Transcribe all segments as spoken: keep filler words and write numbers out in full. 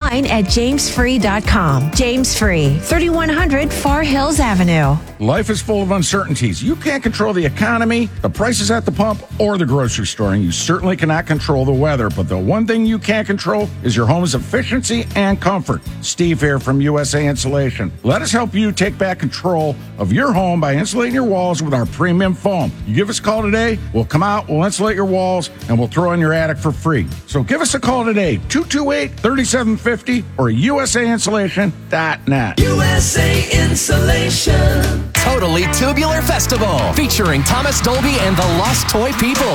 online at james free dot com. James Free, thirty-one hundred Far Hills Avenue. Life is full of uncertainties. You can't control the economy, the prices at the pump, or the grocery store, and you certainly cannot control the weather. But the one thing you can control is your home's efficiency and comfort. Steve here from U S A Insulation. Let us help you take back control of your home by insulating your walls with our premium foam. You give us a call today, we'll come out, we'll insulate your walls, and we'll throw in your attic for free. So give us a call today, two two eight, three seven five zero or U S A insulation dot net. U S A Insulation. Totally Tubular Festival, featuring Thomas Dolby and the Lost Toy People.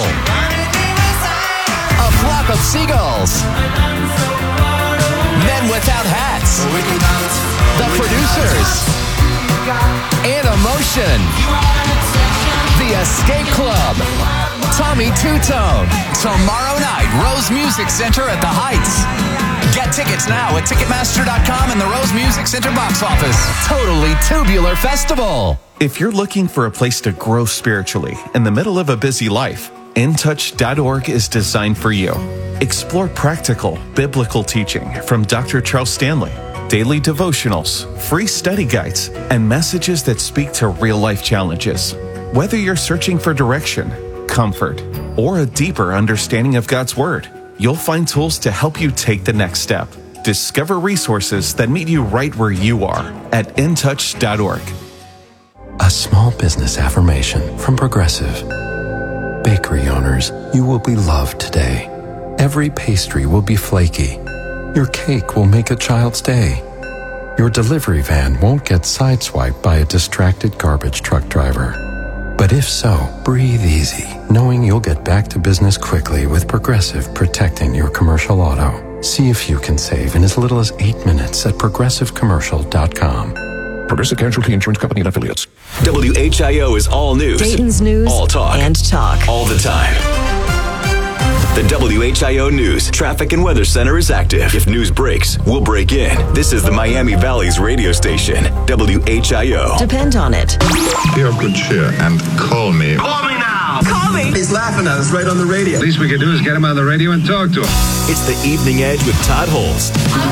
A flock of seagulls. Men without hats. The Producers. And Emotion. The Escape Club. Tommy Two-Tone. Tomorrow night, Rose Music Center at the Heights. Get tickets now at Ticketmaster dot com and the Rose Music Center box office. Totally Tubular Festival. If you're looking for a place to grow spiritually in the middle of a busy life, in touch dot org is designed for you. Explore practical, biblical teaching from Doctor Charles Stanley, daily devotionals, free study guides, and messages that speak to real-life challenges. Whether you're searching for direction, comfort, or a deeper understanding of God's Word, you'll find tools to help you take the next step. Discover resources that meet you right where you are at in touch dot org. A small business affirmation from Progressive. Bakery owners, you will be loved today. Every pastry will be flaky. Your cake will make a child's day. Your delivery van won't get sideswiped by a distracted garbage truck driver. But if so, breathe easy, knowing you'll get back to business quickly with Progressive protecting your commercial auto. See if you can save in as little as eight minutes at progressive commercial dot com. Progressive Casualty Insurance Company and Affiliates. W H I O is all news. Dayton's news. All talk. And talk. All the time. The W H I O News Traffic and Weather Center is active. If news breaks, we'll break in. This is the Miami Valley's radio station, W H I O. Depend on it. Be of good cheer and call me. Call me now. Call me. He's laughing at us right on the radio. Least we can do is get him on the radio and talk to him. It's the Evening Edge with Todd Holst.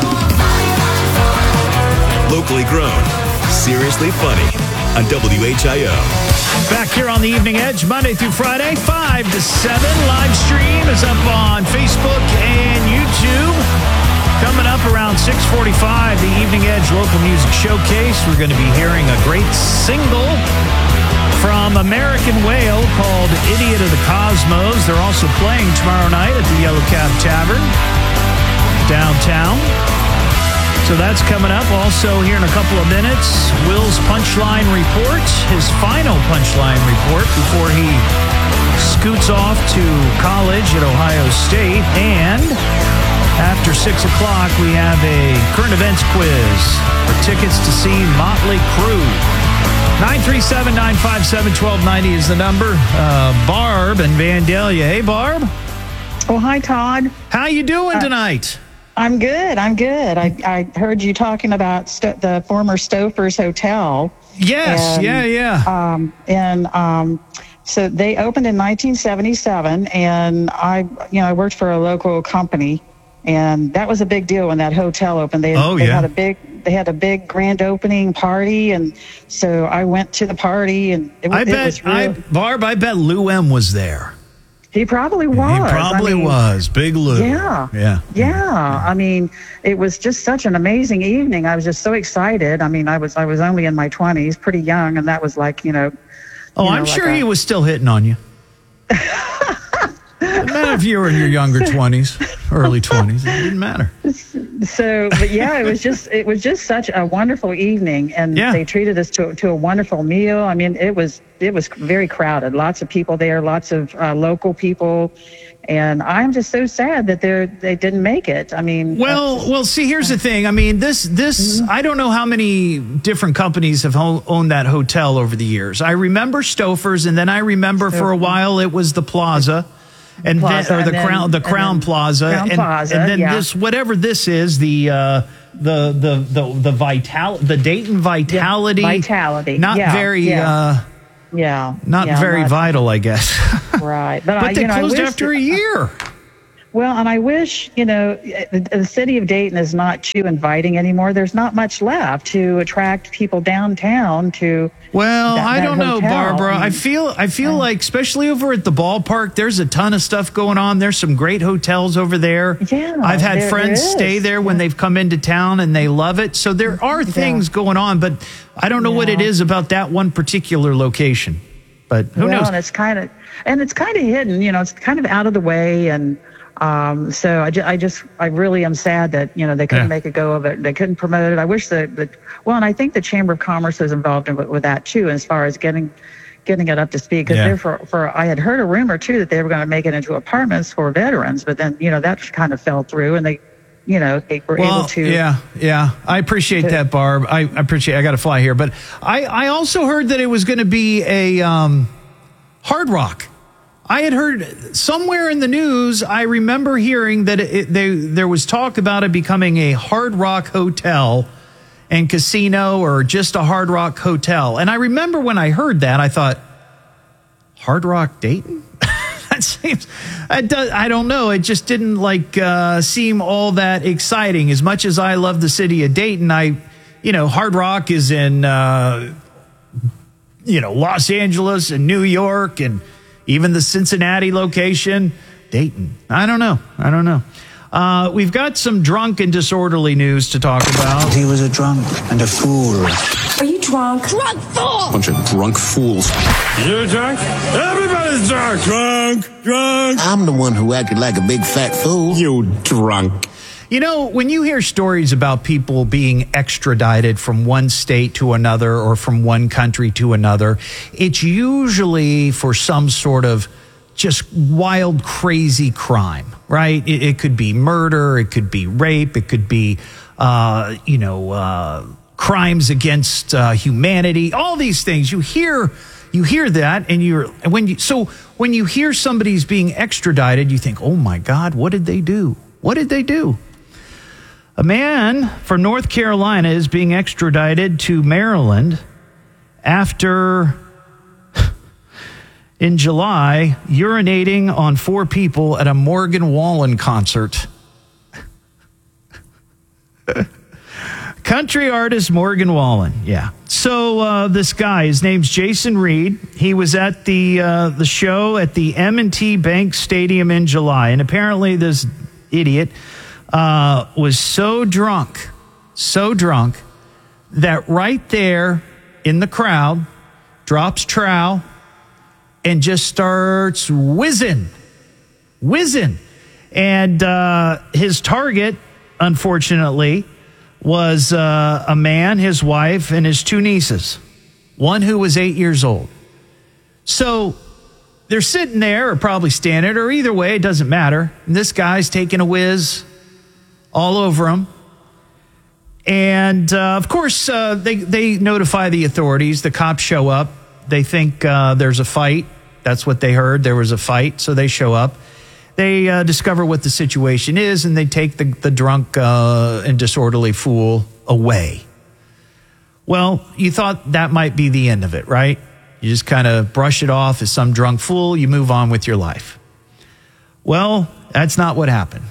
Locally grown, seriously funny on W H I O. Back here on the Evening Edge, Monday through Friday, five to seven. Live stream is up on Facebook and YouTube. Coming up around six forty-five, the Evening Edge Local Music Showcase. We're going to be hearing a great single from American Whale called Idiot of the Cosmos. They're also playing tomorrow night at the Yellow Cab Tavern downtown. So that's coming up. Also, here in a couple of minutes, Will's Punchline Report, his final Punchline Report before he scoots off to college at Ohio State. And after six o'clock, we have a current events quiz for tickets to see Motley Crue. nine three seven, nine five seven, one two nine zero is the number. Uh, Barb and Vandalia. Hey, Barb. Oh, hi, Todd. How you doing uh, tonight? I'm good. I'm good. I, I heard you talking about Sto- the former Stouffer's Hotel. Yes. And, yeah, yeah. Um, and um, so they opened in nineteen seventy-seven, and I, you know, I worked for a local company, and that was a big deal when that hotel opened. They, oh, they yeah. had a big, they had a big grand opening party, and so I went to the party, and it, I it bet, was real. I, Barb, I bet Lou M was there. He probably was. He probably I mean, was. Big Lou. Yeah. Yeah. Yeah. I mean, it was just such an amazing evening. I was just so excited. I mean, I was I was only in my twenties, pretty young, and that was like, you know. Oh, you know, I'm like sure a, he was still hitting on you. It didn't matter if you were in your younger twenties, early twenties. It didn't matter. So, but yeah, it was just it was just such a wonderful evening, and yeah. they treated us to to a wonderful meal. I mean, it was it was very crowded. Lots of people there, lots of uh, local people, and I'm just so sad that they they didn't make it. I mean, well, just, well, see, here's the thing. I mean, this this mm-hmm. I don't know how many different companies have ho- owned that hotel over the years. I remember Stouffer's, and then I remember Stouffer. for a while it was the Plaza. And Plaza, then, or the and then, crown, the Crown Plaza, Crown and, Plaza, and then yeah. this, whatever this is, the uh, the the the the vital, the Dayton Vitality, yeah, Vitality, not yeah, very, yeah, uh, yeah, not yeah, very not, vital, I guess. Right, but, but I, they you know, closed I wish after that, a year. Well, and I wish, you know, the, the city of Dayton is not too inviting anymore. There's not much left to attract people downtown to. Well, that, I that don't know, hotel. Barbara. I feel I feel like, especially over at the ballpark, there's a ton of stuff going on. There's some great hotels over there. Yeah, I've had there, friends there stay there when they've come into town, and they love it. So there are things yeah. going on, but I don't know yeah. what it is about that one particular location. But who well, knows? And it's kind of and it's kind of hidden. You know, it's kind of out of the way and. Um, so I, ju- I just, I really am sad that, you know, they couldn't yeah. make a go of it. They couldn't promote it. I wish that, that well, and I think the Chamber of Commerce was involved in, with, with that too, as far as getting, getting it up to speed. Cause yeah. they're for, for, I had heard a rumor too, that they were going to make it into apartments for veterans, but then, you know, that kind of fell through and they, you know, they were well, able to. Yeah. Yeah. I appreciate to, that, Barb. I, I appreciate, I got to fly here, but I, I also heard that it was going to be a, um, Hard Rock. I had heard somewhere in the news, I remember hearing that it, they, there was talk about it becoming a Hard Rock hotel and casino or just a Hard Rock hotel. And I remember when I heard that, I thought, Hard Rock Dayton? That seems, it does, I don't know. It just didn't like uh, seem all that exciting. As much as I love the city of Dayton, I, you know, Hard Rock is in, uh, you know, Los Angeles and New York and even the Cincinnati location, Dayton. I don't know. I don't know. Uh, we've got some drunk and disorderly news to talk about. He was a drunk and a fool. Are you drunk? Drunk fool! Bunch of drunk fools. You're drunk? Everybody's drunk. Drunk, drunk. I'm the one who acted like a big fat fool. You drunk. You know, when you hear stories about people being extradited from one state to another or from one country to another, it's usually for some sort of just wild, crazy crime, right? It, it could be murder, it could be rape, it could be, uh, you know, uh, crimes against uh, humanity, all these things. You hear, you hear that, and you're when you so when you hear somebody's being extradited, you think, oh my God, what did they do? What did they do? A man from North Carolina is being extradited to Maryland after, in July, urinating on four people at a Morgan Wallen concert. Country artist Morgan Wallen, yeah. So uh, this guy, his name's Jason Reed. He was at the uh, the show at the M and T Bank Stadium in July, and apparently this idiot uh, was so drunk, so drunk that right there in the crowd drops trowel and just starts whizzing, whizzing, and uh, his target, unfortunately, was uh, a man, his wife, and his two nieces, one who was eight years old. So they're sitting there, or probably standing, or either way, it doesn't matter. And this guy's taking a whiz all over him. And, uh, of course, uh, they, they notify the authorities. The cops show up. They think uh, there's a fight. That's what they heard. There was a fight, so they show up. They uh, discover what the situation is, and they take the, the drunk uh, and disorderly fool away. Well, you thought that might be the end of it, right? You just kind of brush it off as some drunk fool. You move on with your life. Well, that's not what happened.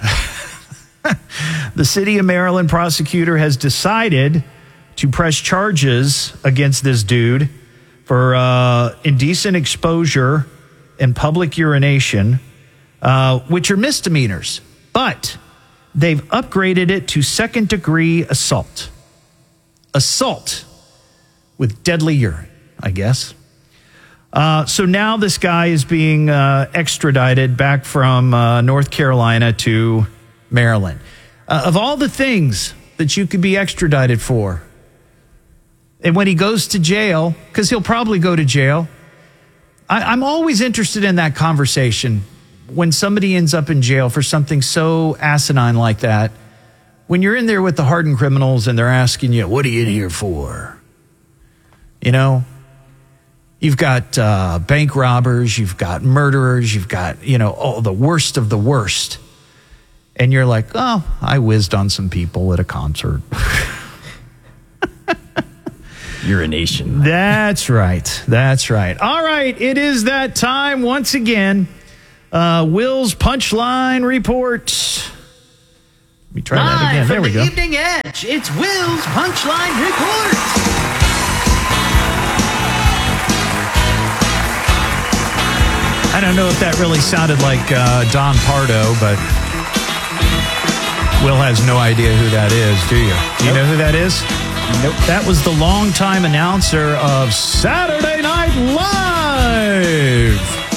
The city of Maryland prosecutor has decided to press charges against this dude for uh, indecent exposure and public urination, Uh, which are misdemeanors, but they've upgraded it to second degree assault. Assault with deadly urine, I guess. Uh, so now this guy is being uh, extradited back from uh, North Carolina to Maryland. Uh, of all the things that you could be extradited for, and when he goes to jail, because he'll probably go to jail, I, I'm always interested in that conversation. When somebody ends up in jail for something so asinine like that, when you're in there with the hardened criminals and they're asking you, what are you in here for? You know, you've got uh, bank robbers, you've got murderers, you've got, you know, all the worst of the worst. And you're like, oh, I whizzed on some people at a concert. Urination. That's right. That's right. All right. It is that time once again Uh, Will's Punchline Report. Let me try Live that again. There from we the go. Evening Edge, it's Will's Punchline Report. I don't know if that really sounded like uh, Don Pardo, but Will has no idea who that is, do you? Do you Nope. know who that is? Nope. That was the longtime announcer of Saturday Night Live.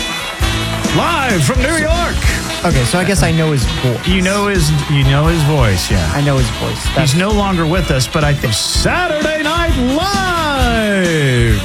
Live from New York. Okay, so I guess I know his voice. You know his you know his voice, yeah. I know his voice. That's He's no longer with us, but I think Saturday Night Live.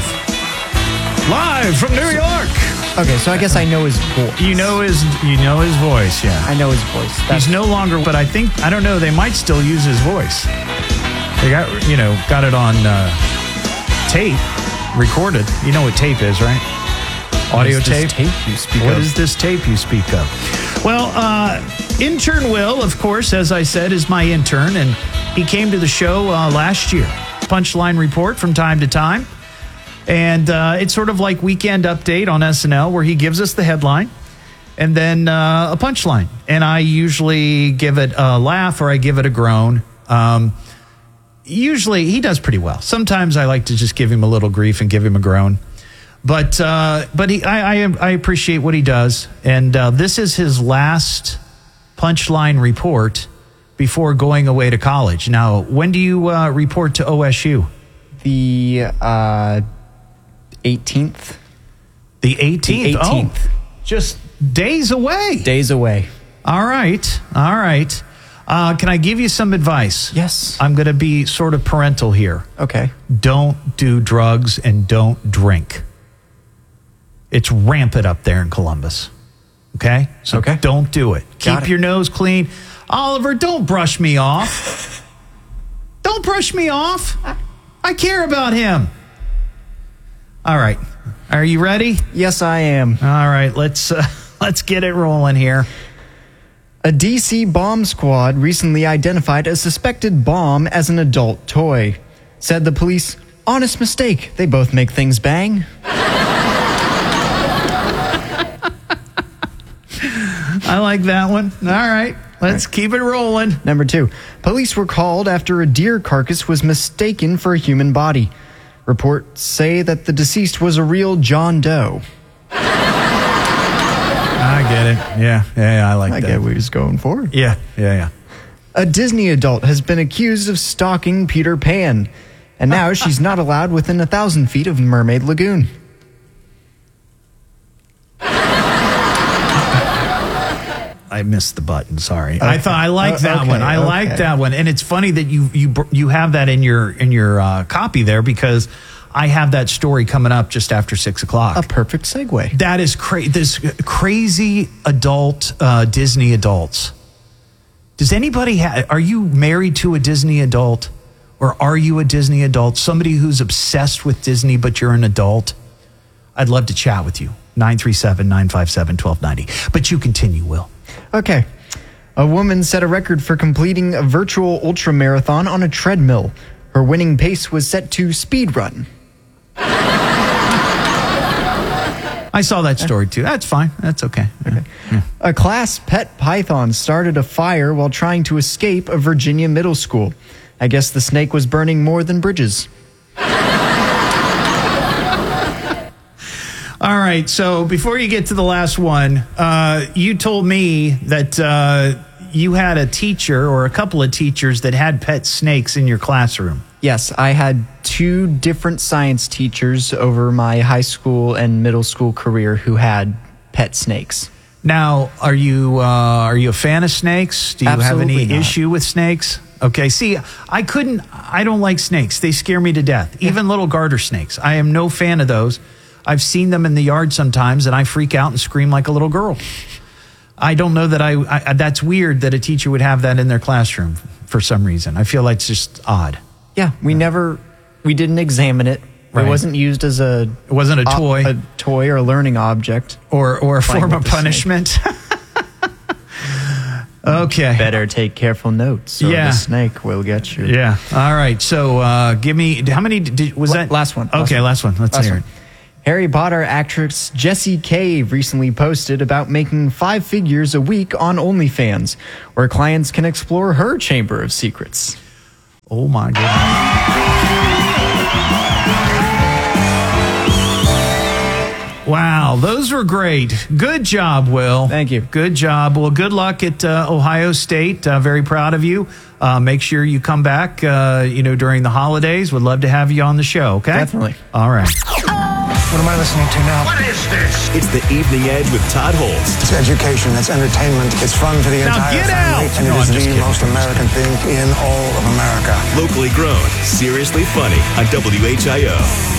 Live from New York. Okay, so I guess I know his voice. You know his you know his voice, yeah. I know his voice. That's He's no longer, but I think I don't know. They might still use his voice. They got you know got it on uh, tape, recorded. You know what tape is, right? Audio What is tape. this tape you speak What of? is this tape you speak of? Well, uh, intern Will, of course, as I said, is my intern, and he came to the show uh, last year. Punchline Report from time to time. And uh, it's sort of like Weekend Update on S N L, where he gives us the headline and then uh, a punchline. And I usually give it a laugh or I give it a groan. Um, usually he does pretty well. Sometimes I like to just give him a little grief and give him a groan. But uh, but he, I, I I appreciate what he does. And uh, this is his last punchline report before going away to college. Now, when do you uh, report to O S U? the uh, eighteenth. The eighteenth? The eighteenth. Oh, just days away. Days away. All right. All right. Uh, can I give you some advice? Yes. I'm going to be sort of parental here. Okay. Don't do drugs and don't drink. It's rampant up there in Columbus. Okay? So Okay. don't do it. Got Keep it. your nose clean. Oliver, don't brush me off. Don't brush me off. I care about him. All right. Are you ready? Yes, I am. All right. Let's uh, let's get it rolling here. A D C bomb squad recently identified a suspected bomb as an adult toy. Said the police, honest mistake. They both make things bang. I like that one. All right. Let's keep it rolling. Number two, police were called after a deer carcass was mistaken for a human body. Reports say that the deceased was a real John Doe. I get it. Yeah. Yeah, I like I that. get what he's going for. Yeah. Yeah, yeah. A Disney adult has been accused of stalking Peter Pan, and now she's not allowed within a thousand feet of Mermaid Lagoon. I missed the button. Sorry. Okay. I thought I like Uh, that okay, one. I okay. like that one, and it's funny that you you you have that in your in your uh, copy there because I have that story coming up just after six o'clock. A perfect segue. That is crazy. This crazy adult uh, Disney adults. Does anybody have? Are you married to a Disney adult, or are you a Disney adult? Somebody who's obsessed with Disney, but you're an adult. I'd love to chat with you. nine three seven, nine five seven, one two nine zero. But you continue, Will. Okay. A woman set a record for completing a virtual ultra marathon on a treadmill. Her winning pace was set to speed run. I saw that story too. That's fine. That's okay. Okay. Yeah. A class pet python started a fire while trying to escape a Virginia middle school. I guess the snake was burning more than bridges. All right. So before you get to the last one, uh, you told me that uh, you had a teacher or a couple of teachers that had pet snakes in your classroom. Yes, I had two different science teachers over my high school and middle school career who had pet snakes. Now, are you uh, are you a fan of snakes? Do you Absolutely have any not. issue with snakes? Okay. See, I couldn't. I don't like snakes. They scare me to death. Even little garter snakes. I am no fan of those. I've seen them in the yard sometimes, and I freak out and scream like a little girl. I don't know that I, I. That's weird that a teacher would have that in their classroom for some reason. I feel like it's just odd. Yeah, we never, we didn't examine it. Right. It wasn't used as a... It wasn't a toy. A, a toy or a learning object. Or, or a Playing form with of the snake. punishment. Okay. Better take careful notes, or Yeah. the snake will get you. Yeah. All right. So uh, give me, how many, did, was La- that? last one, last Okay, one. last one. Let's Last hear one. it. Harry Potter actress Jessie Cave recently posted about making five figures a week on OnlyFans, where clients can explore her chamber of secrets. Oh my goodness. Wow, those were great. Good job, Will. Thank you. Good job. Well, good luck at uh, Ohio State. Uh, very proud of you. Uh, make sure you come back, uh, you know, during the holidays. Would love to have you on the show, okay? Definitely. All right. What am I listening to now? What is this? It's the Evening Edge with Todd Holst. It's education, it's entertainment, it's fun for the Now entire get family, out! and No, it is I'm the just kidding. most American thing in all of America. Locally grown, seriously funny on W H I O.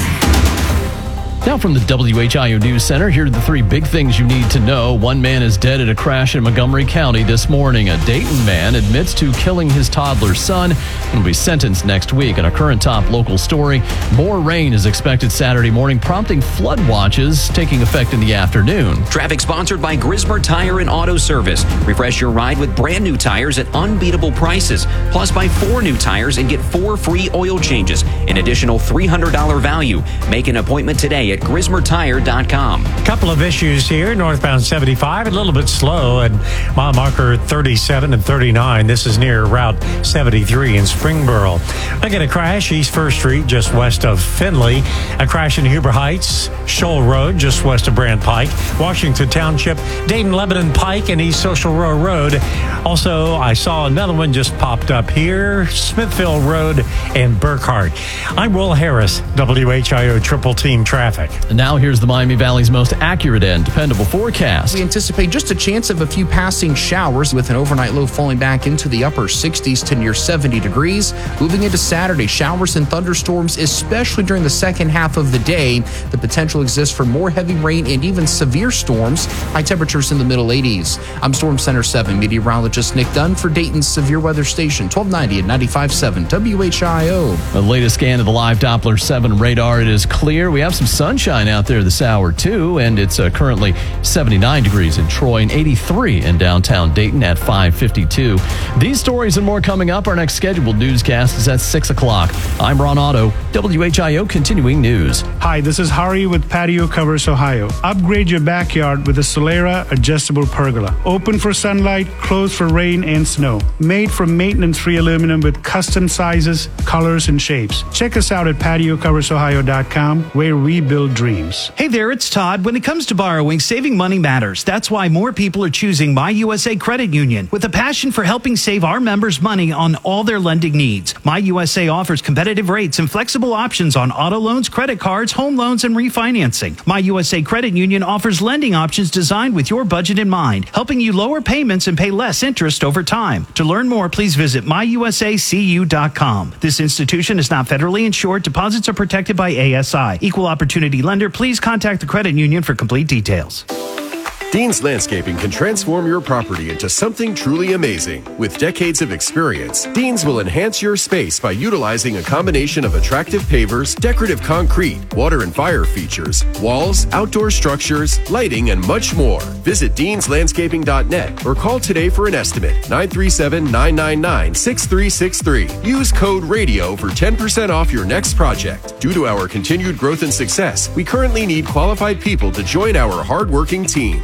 Now from the W H I O News Center, here are the three big things you need to know. One man is dead at a crash in Montgomery County this morning. A Dayton man admits to killing his toddler son and will be sentenced next week. In a current top local story, more rain is expected Saturday morning, prompting flood watches taking effect in the afternoon. Traffic sponsored by Grismer Tire and Auto Service. Refresh your ride with brand new tires at unbeatable prices. Plus, buy four new tires and get four free oil changes. An additional three hundred dollars value. Make an appointment today at grismer tire dot com. Couple of issues here. Northbound seventy-five, a little bit slow at mile marker thirty-seven and thirty-nine. This is near Route seventy-three in Springboro. I get a crash East First Street just west of Findlay. A crash in Huber Heights, Shoal Road just west of Brand Pike. Washington Township, Dayton Lebanon Pike and East Social Row Road. Also, I saw another one just popped up here, Smithville Road and Burkhart. I'm Will Harris, W H I O Triple Team Traffic. And now here's the Miami Valley's most accurate and dependable forecast. We anticipate just a chance of a few passing showers with an overnight low falling back into the upper sixties to near seventy degrees. Moving into Saturday, showers and thunderstorms, especially during the second half of the day. The potential exists for more heavy rain and even severe storms. High temperatures in the middle eighties. I'm Storm Center seven meteorologist Nick Dunn for Dayton's Severe Weather Station, twelve ninety at ninety-five point seven W H I O. The latest scan of the live Doppler seven radar, it is clear. We have some sunshine out there this hour, too, and it's uh, currently seventy-nine degrees in Troy and eighty-three in downtown Dayton at five fifty-two. These stories and more coming up. Our next scheduled newscast is at six o'clock. I'm Ron Otto, W H I O Continuing News. Hi, this is Hari with Patio Covers Ohio. Upgrade your backyard with a Solera adjustable pergola. Open for sunlight, closed for rain and snow. Made from maintenance-free aluminum with custom sizes, colors, and shapes. Check us out at patio covers ohio dot com, where we build dreams. Hey there, it's Todd. When it comes to borrowing, saving money matters. That's why more people are choosing My U S A Credit Union. With a passion for helping save our members money on all their lending needs, My U S A offers competitive rates and flexible options on auto loans, credit cards, home loans, and refinancing. My U S A Credit Union offers lending options designed with your budget in mind, helping you lower payments and pay less interest over time. To learn more, please visit my u s a c u dot com. This institution is not federally insured. Deposits are protected by A S I. Equal opportunity lender. Please contact the credit union for complete details. Dean's Landscaping can transform your property into something truly amazing. With decades of experience, Dean's will enhance your space by utilizing a combination of attractive pavers, decorative concrete, water and fire features, walls, outdoor structures, lighting, and much more. Visit deans landscaping dot net or call today for an estimate, nine three seven, nine nine nine, six three six three. Use code RADIO for ten percent off your next project. Due to our continued growth and success, we currently need qualified people to join our hardworking team.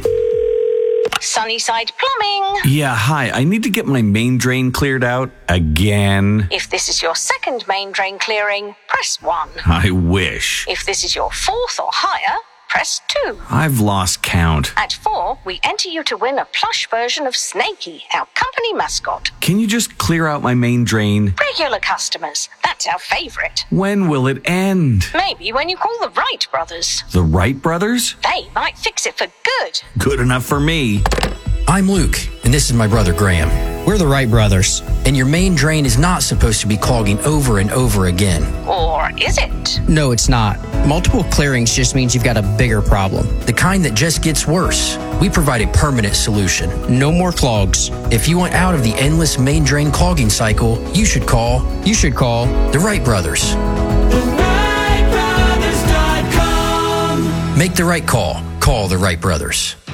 Sunnyside Plumbing. Yeah, hi. I need to get my main drain cleared out again. If this is your second main drain clearing, press one. I wish. If this is your fourth or higher, press two. I've lost count. At four, we enter you to win a plush version of Snakey, our company mascot. Can you just clear out my main drain? Regular customers, that's our favorite. When will it end? Maybe when you call the Wright brothers. The Wright brothers? They might fix it for good. Good enough for me. I'm Luke, and this is my brother Graham. We're the Wright brothers, and your main drain is not supposed to be clogging over and over again. Or is it? No, it's not. Multiple clearings just means you've got a bigger problem, the kind that just gets worse. We provide a permanent solution. No more clogs. If you want out of the endless main drain clogging cycle, you should call, you should call the Wright brothers. the wright brothers dot com. Make the right call. Call the Wright brothers.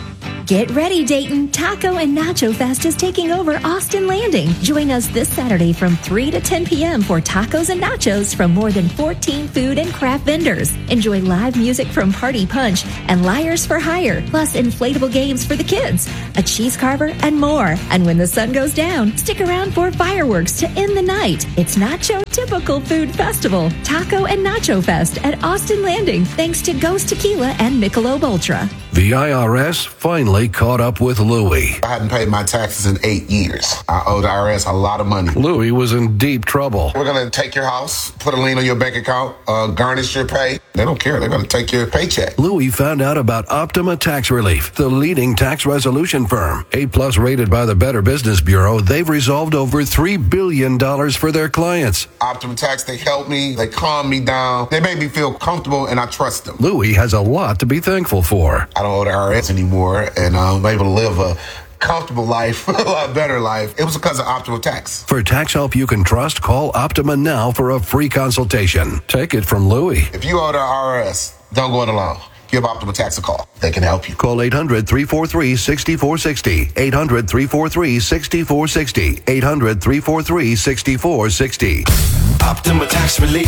Get ready, Dayton. Taco and Nacho Fest is taking over Austin Landing. Join us this Saturday from three to ten p.m. for tacos and nachos from more than fourteen food and craft vendors. Enjoy live music from Party Punch and Liars for Hire, plus inflatable games for the kids, a cheese carver, and more. And when the sun goes down, stick around for fireworks to end the night. It's Nacho Typical Food Festival, Taco and Nacho Fest at Austin Landing, thanks to Ghost Tequila and Michelob Ultra. The I R S finally caught up with Louie. I hadn't paid my taxes in eight years. I owed the I R S a lot of money. Louie was in deep trouble. We're going to take your house, put a lien on your bank account, uh, garnish your pay. They don't care. They're going to take your paycheck. Louie found out about Optima Tax Relief, the leading tax resolution firm. A-plus rated by the Better Business Bureau, they've resolved over three billion dollars for their clients. Optima Tax, they helped me. They calmed me down. They made me feel comfortable, and I trust them. Louie has a lot to be thankful for. I don't owe the I R S anymore, and I'm able to live a comfortable life, a lot better life. It was because of Optima Tax. For tax help you can trust, call Optima now for a free consultation. Take it from Louie. If you owe the I R S, don't go it alone. Give Optima Tax a call. They can help you. Call eight hundred, three four three, six four six zero. eight hundred, three four three, six four six zero. eight hundred, three four three, six four six zero. Optima Tax Relief.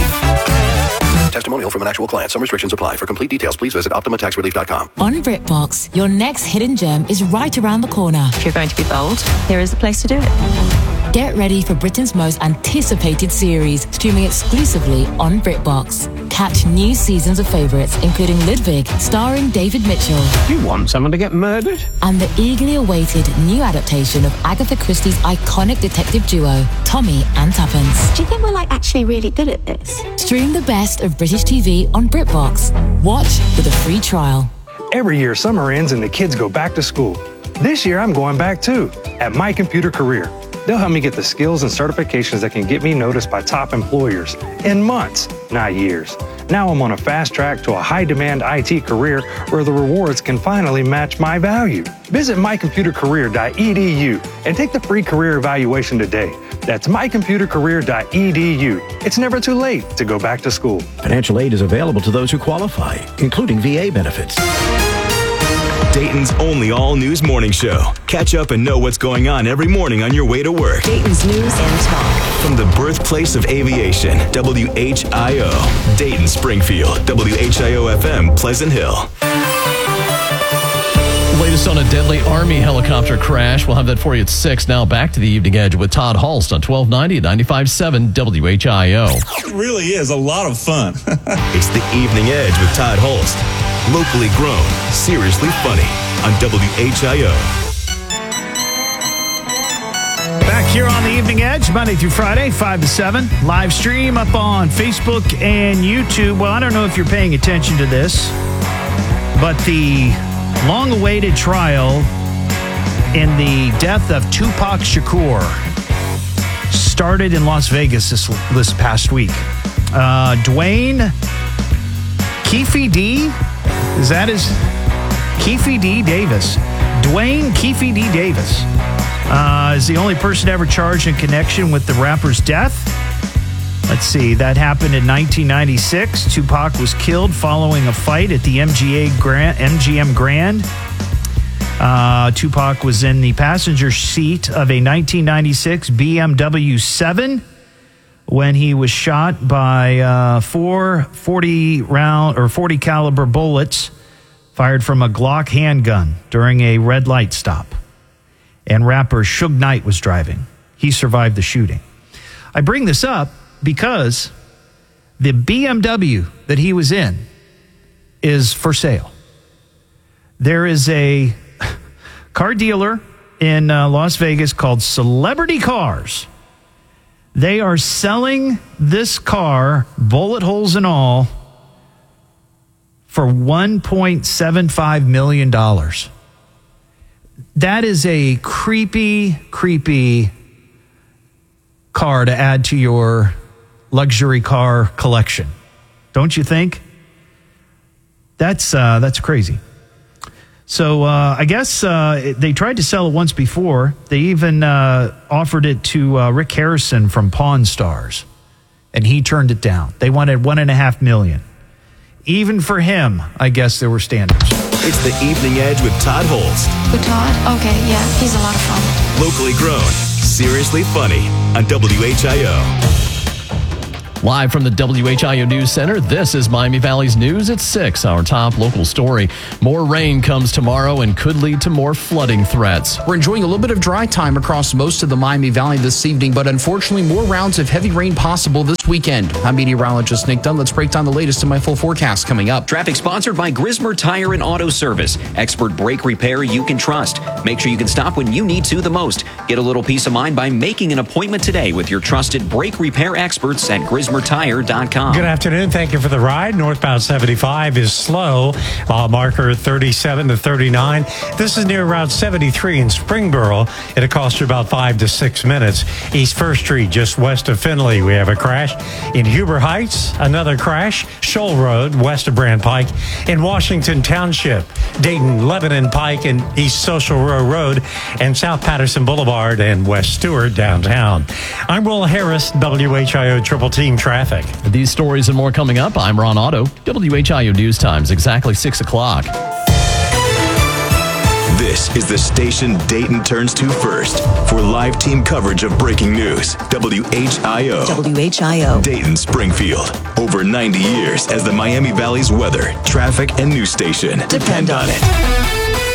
Testimonial from an actual client. Some restrictions apply. For complete details, please visit optima tax relief dot com. On BritBox, your next hidden gem is right around the corner. If you're going to be bold, here is the place to do it. Get ready for Britain's most anticipated series, streaming exclusively on BritBox. Catch new seasons of favourites, including Ludwig, starring David Mitchell. You want someone to get murdered? And the eagerly awaited new adaptation of Agatha Christie's iconic detective duo, Tommy and Tuppence. Do you think we're like actually really good at this? Stream the best of British T V on BritBox. Watch with a free trial. Every year, summer ends and the kids go back to school. This year, I'm going back too, at My Computer Career. They'll help me get the skills and certifications that can get me noticed by top employers in months, not years. Now I'm on a fast track to a high-demand I T career where the rewards can finally match my value. Visit my computer career dot e d u and take the free career evaluation today. That's my computer career dot e d u. It's never too late to go back to school. Financial aid is available to those who qualify, including V A benefits. Dayton's only all-news morning show. Catch up and know what's going on every morning on your way to work. Dayton's News and Talk. From the birthplace of aviation, W H I O. Dayton, Springfield, W H I O F M, Pleasant Hill. Latest on a deadly Army helicopter crash. We'll have that for you at six. Now back to the Evening Edge with Todd Hulst on twelve ninety and ninety-five point seven W H I O. It really is a lot of fun. It's the Evening Edge with Todd Hulst. Locally grown, seriously funny on W H I O. Back here on the Evening Edge, Monday through Friday, five to seven. Live stream up on Facebook and YouTube. Well, I don't know if you're paying attention to this, but the long-awaited trial in the death of Tupac Shakur started in Las Vegas this, this past week. Uh, Dwayne Keefe D, is that his? Keefe D. Davis. Dwayne Keefe D. Davis uh, is the only person ever charged in connection with the rapper's death. Let's see, that happened in nineteen ninety-six. Tupac was killed following a fight at the M G A Grand, M G M Grand. Uh, Tupac was in the passenger seat of a nineteen ninety-six B M W seven when he was shot by uh, four forty round or forty caliber bullets fired from a Glock handgun during a red light stop. And rapper Suge Knight was driving. He survived the shooting. I bring this up because the B M W that he was in is for sale. There is a car dealer in uh, Las Vegas called Celebrity Cars. They are selling this car, bullet holes and all, for one point seven five million dollars. That is a creepy, creepy car to add to your luxury car collection. Don't you think? That's uh, that's crazy. So uh, I guess uh, they tried to sell it once before. They even uh, offered it to uh, Rick Harrison from Pawn Stars, and he turned it down. They wanted one and a half million. Even for him, I guess there were standards. It's the Evening Edge with Todd Holst. With Todd? Okay, yeah, he's a lot of fun. Locally grown, seriously funny on W H I O. Live from the W H I O News Center, this is Miami Valley's News at six. Our top local story. More rain comes tomorrow and could lead to more flooding threats. We're enjoying a little bit of dry time across most of the Miami Valley this evening, but unfortunately more rounds of heavy rain possible this weekend. I'm meteorologist Nick Dunn. Let's break down the latest in my full forecast coming up. Traffic sponsored by Grismer Tire and Auto Service. Expert brake repair you can trust. Make sure you can stop when you need to the most. Get a little peace of mind by making an appointment today with your trusted brake repair experts at Grismer Tire dot com. Good afternoon. Thank you for the ride. Northbound seventy-five is slow. Mile marker thirty-seven to thirty-nine. This is near Route seventy-three in Springboro. It'll cost you about five to six minutes. East First Street, just west of Findlay, we have a crash. In Huber Heights, another crash. Shoal Road, west of Brand Pike. In Washington Township, Dayton, Lebanon Pike, and East Social Row Road, and South Patterson Boulevard and West Stewart downtown. I'm Will Harris, W H I O Triple Team Traffic. These stories and more coming up. I'm Ron Otto. W H I O News Times, exactly six o'clock. This is the station Dayton turns to first for live team coverage of breaking news. W H I O. W H I O. Dayton, Springfield. Over ninety years as the Miami Valley's weather, traffic, and news station. Depend on it.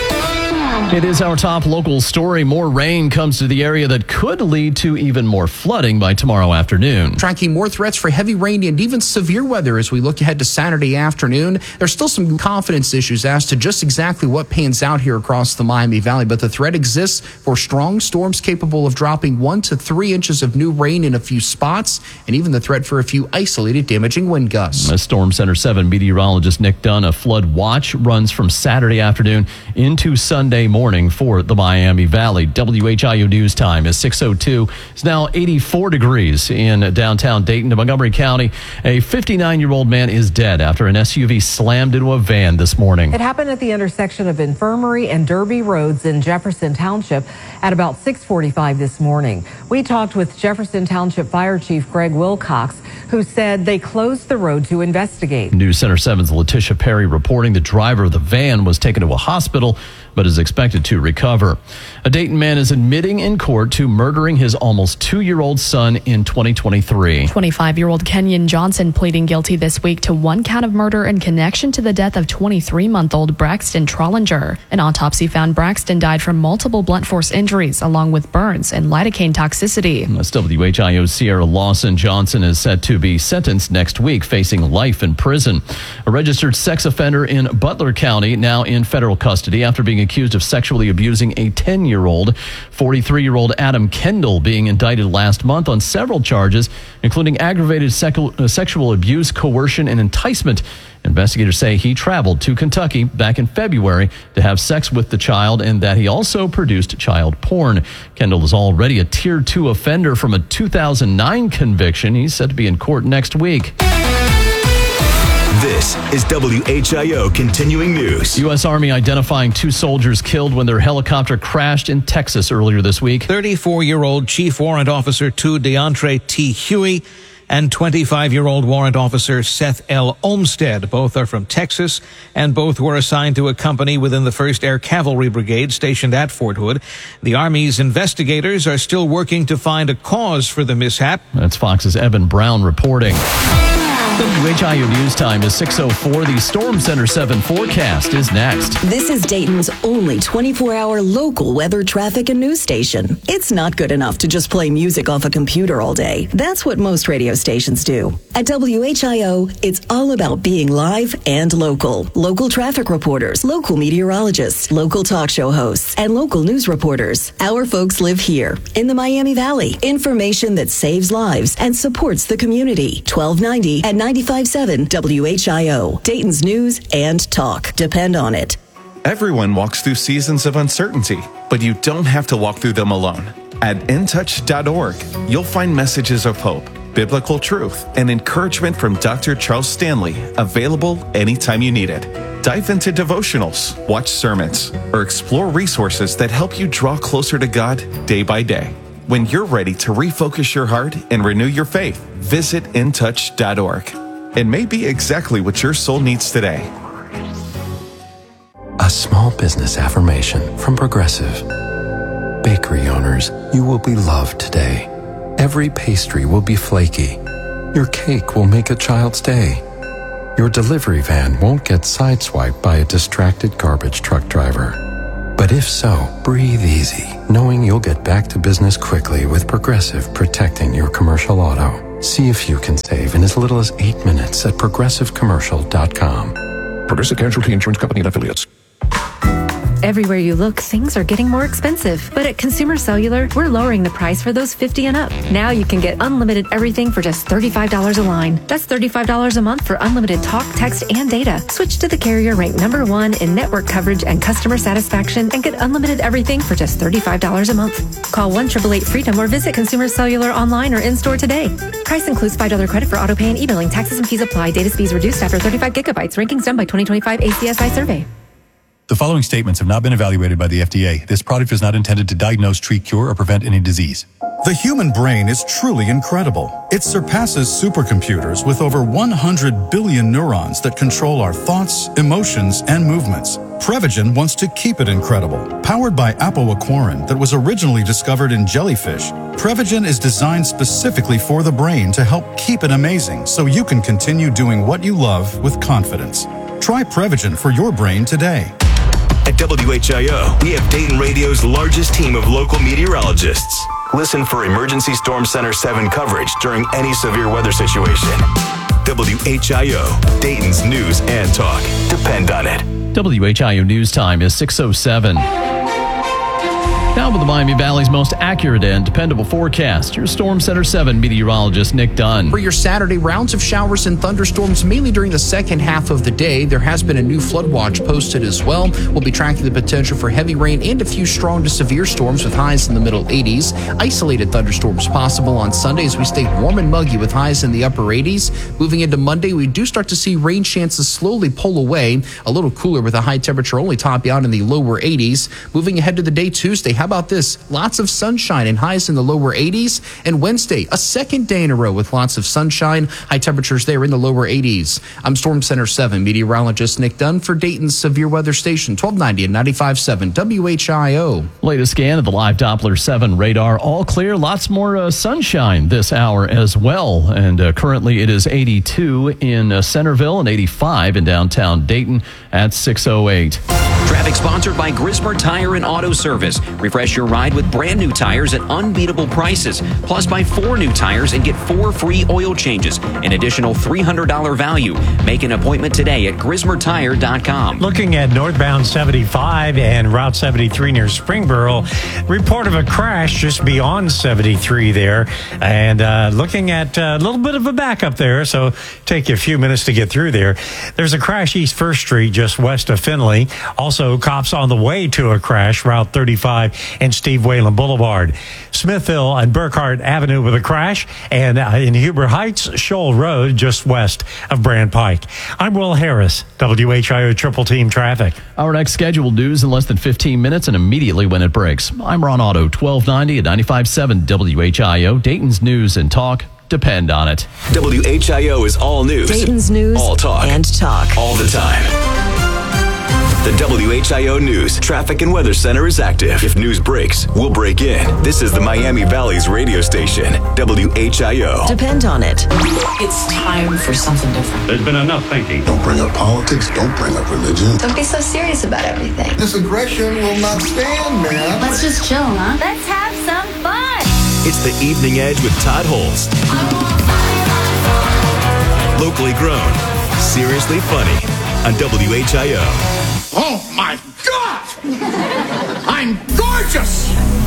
It is our top local story. More rain comes to the area that could lead to even more flooding by tomorrow afternoon. Tracking more threats for heavy rain and even severe weather as we look ahead to Saturday afternoon. There's still some confidence issues as to just exactly what pans out here across the Miami Valley, but the threat exists for strong storms capable of dropping one to three inches of new rain in a few spots, and even the threat for a few isolated damaging wind gusts. A Storm Center seven meteorologist Nick Dunn, a flood watch runs from Saturday afternoon into Sunday morning. Morning for the Miami Valley. W H I O News Time is six oh two. It's now eighty-four degrees in downtown Dayton to Montgomery County. A fifty-nine-year-old man is dead after an S U V slammed into a van this morning. It happened at the intersection of Infirmary and Derby Roads in Jefferson Township at about six forty-five this morning. We talked with Jefferson Township Fire Chief Greg Wilcox, who said they closed the road to investigate. News Center seven's Letitia Perry reporting the driver of the van was taken to a hospital but is expected to recover. A Dayton man is admitting in court to murdering his almost two-year-old son in twenty twenty-three. twenty-five-year-old Kenyon Johnson pleading guilty this week to one count of murder in connection to the death of twenty-three-month-old Braxton Trollinger. An autopsy found Braxton died from multiple blunt force injuries along with burns and lidocaine toxicity. That's W H I O's Sierra Lawson. Johnson is set to be sentenced next week, facing life in prison. A registered sex offender in Butler County now in federal custody after being accused of sexually abusing a ten-year-old. forty-three-year-old Adam Kendall being indicted last month on several charges, including aggravated secu- uh, sexual abuse, coercion, and enticement. Investigators say he traveled to Kentucky back in February to have sex with the child and that he also produced child porn. Kendall is already a Tier two offender from a two thousand nine conviction. He's set to be in court next week. This is W H I O Continuing News. U S. Army identifying two soldiers killed when their helicopter crashed in Texas earlier this week. thirty-four-year-old Chief Warrant Officer two DeAndre T. Huey and twenty-five-year-old Warrant Officer Seth L. Olmstead. Both are from Texas, and both were assigned to a company within the first Air Cavalry Brigade stationed at Fort Hood. The Army's investigators are still working to find a cause for the mishap. That's Fox's Evan Brown reporting. W H I O News Time is six oh four. The Storm Center seven forecast is next. This is Dayton's only twenty-four hour local weather, traffic, and news station. It's not good enough to just play music off a computer all day. That's what most radio stations do. At W H I O, it's all about being live and local. Local traffic reporters, local meteorologists, local talk show hosts, and local news reporters. Our folks live here in the Miami Valley. Information that saves lives and supports the community. twelve ninety at ninety-five point seven W H I O, Dayton's news and talk. Depend on it. Everyone walks through seasons of uncertainty, but you don't have to walk through them alone. At in touch dot org, you'll find messages of hope, biblical truth, and encouragement from Doctor Charles Stanley, available anytime you need it. Dive into devotionals, watch sermons, or explore resources that help you draw closer to God day by day. When you're ready to refocus your heart and renew your faith, visit in touch dot org. It may be exactly what your soul needs today. A small business affirmation from Progressive. Bakery owners, you will be loved today. Every pastry will be flaky. Your cake will make a child's day. Your delivery van won't get sideswiped by a distracted garbage truck driver. But if so, breathe easy, knowing you'll get back to business quickly with Progressive protecting your commercial auto. See if you can save in as little as eight minutes at progressive commercial dot com. Progressive Casualty Insurance Company and Affiliates. Everywhere you look, things are getting more expensive. But at Consumer Cellular, we're lowering the price for those fifty and up. Now you can get unlimited everything for just thirty-five dollars a line. That's thirty-five dollars a month for unlimited talk, text, and data. Switch to the carrier ranked number one in network coverage and customer satisfaction and get unlimited everything for just thirty-five dollars a month. Call one eight eight eight freedom or visit Consumer Cellular online or in-store today. Price includes five dollars credit for auto pay and e-billing. Taxes and fees apply. Data speeds reduced after thirty-five gigabytes. Rankings done by twenty twenty-five A C S I survey. The following statements have not been evaluated by the F D A. This product is not intended to diagnose, treat, cure, or prevent any disease. The human brain is truly incredible. It surpasses supercomputers with over one hundred billion neurons that control our thoughts, emotions, and movements. Prevagen wants to keep it incredible. Powered by apoaquarin that was originally discovered in jellyfish, Prevagen is designed specifically for the brain to help keep it amazing so you can continue doing what you love with confidence. Try Prevagen for your brain today. At W H I O, we have Dayton Radio's largest team of local meteorologists. Listen for Emergency Storm Center seven coverage during any severe weather situation. W H I O, Dayton's news and talk. Depend on it. W H I O News Time is six oh seven. Now with the Miami Valley's most accurate and dependable forecast, your Storm Center seven meteorologist Nick Dunn. For your Saturday, rounds of showers and thunderstorms mainly during the second half of the day. There has been a new flood watch posted as well. We'll be tracking the potential for heavy rain and a few strong to severe storms with highs in the middle eighties. Isolated thunderstorms possible on Sunday as we stay warm and muggy with highs in the upper eighties. Moving into Monday, we do start to see rain chances slowly pull away. A little cooler with a high temperature only topping out in the lower eighties. Moving ahead to the day Tuesday, how about this? Lots of sunshine and highs in the lower eighties. And Wednesday, a second day in a row with lots of sunshine. High temperatures there in the lower eighties. I'm Storm Center seven meteorologist Nick Dunn for Dayton's Severe Weather Station, twelve ninety and ninety-five point seven W H I O. Latest scan of the live Doppler seven radar. All clear. Lots more uh, sunshine this hour as well. And uh, currently it is eighty-two in uh, Centerville and eighty-five in downtown Dayton at six oh eight. Traffic sponsored by Grismer Tire and Auto Service. Refresh your ride with brand new tires at unbeatable prices. Plus, buy four new tires and get four free oil changes. An additional three hundred dollars value. Make an appointment today at grismer tire dot com. Looking at northbound seventy-five and Route seventy-three near Springboro, report of a crash just beyond seventy-three there. And uh, looking at a little bit of a backup there, so take you a few minutes to get through there. There's a crash East First Street just west of Finley. Also, cops on the way to a crash, Route thirty-five and Steve Whalen Boulevard. Smithville and Burkhart Avenue with a crash, and uh, in Huber Heights, Shoal Road, just west of Brand Pike. I'm Will Harris, W H I O Triple Team Traffic. Our next scheduled news in less than fifteen minutes and immediately when it breaks. I'm Ron Otto, twelve ninety and ninety-five point seven W H I O, Dayton's news and talk. Depend on it. W H I O is all news. Dayton's news all talk. and talk. All the time. The W H I O News Traffic and Weather Center is active. If news breaks, we'll break in. This is the Miami Valley's radio station, W H I O. Depend on it. It's time for something different. There's been enough thinking. Don't bring up politics. Don't bring up religion. Don't be so serious about everything. This aggression will not stand, man. Let's just chill, huh? Let's have some fun. It's the Evening Edge with Todd Holmes. Locally grown, seriously funny on W H I O. Oh my God! I'm gorgeous!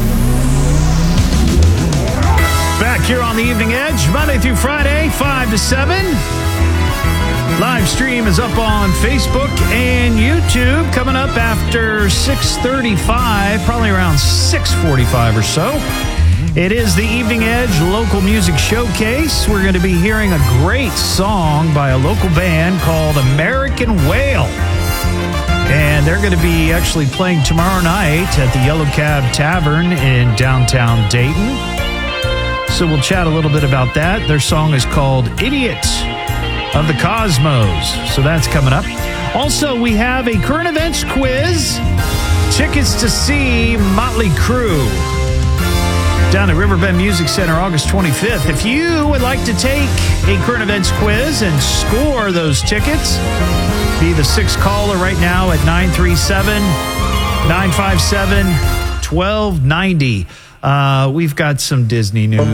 Back here on the Evening Edge, Monday through Friday, five to seven. Live stream is up on Facebook and YouTube. Coming up after six thirty-five, probably around six forty-five or so. It is the Evening Edge Local Music Showcase. We're going to be hearing a great song by a local band called American Whale. And they're going to be actually playing tomorrow night at the Yellow Cab Tavern in downtown Dayton. So we'll chat a little bit about that. Their song is called Idiot of the Cosmos. So that's coming up. Also, we have a current events quiz. Tickets to see Motley Crue down at Riverbend Music Center August twenty-fifth. If you would like to take a current events quiz and score those tickets, be the sixth caller right now at nine three seven, nine five seven, one two nine zero. Uh, we've got some Disney news.